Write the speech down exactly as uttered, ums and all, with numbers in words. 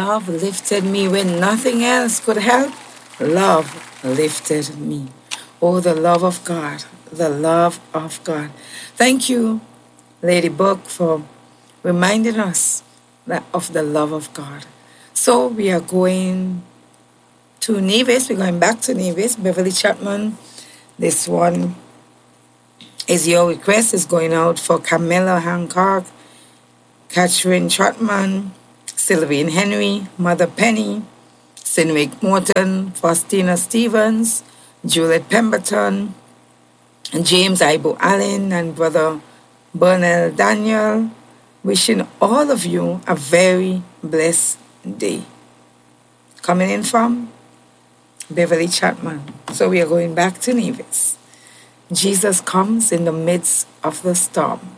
love lifted me when nothing else could help. Love lifted me. Oh, the love of God, the love of God. Thank you, Lady Book, for reminding us that of the love of God. So we are going to Nevis. We're going back to Nevis. Beverly Chapman, this one is your request. Is going out for Camilla Hancock, Catherine Trotman, Sylvian Henry, Mother Penny, Sinwick Morton, Faustina Stevens, Juliet Pemberton, James Ibo Allen, and Brother Bernal Daniel. Wishing all of you a very blessed day. Coming in from Beverly Chapman. So we are going back to Nevis. Jesus comes in the midst of the storm.